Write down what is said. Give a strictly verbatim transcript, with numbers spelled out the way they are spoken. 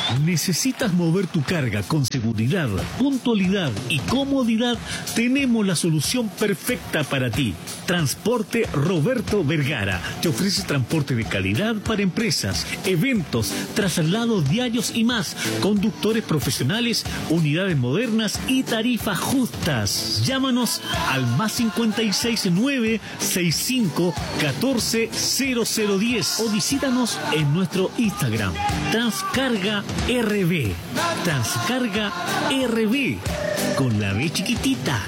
¿Necesitas mover tu carga con seguridad, puntualidad y comodidad? Tenemos la solución perfecta para ti. Transporte Roberto Vergara te ofrece transporte de calidad para empresas, eventos, traslados diarios y más. Conductores profesionales, unidades modernas y tarifas justas. Llámanos al más cincuenta y seis nueve sesenta y cinco catorce cero cero diez o visítanos en nuestro Instagram Transcarga R B. Transcarga R B con la B chiquitita.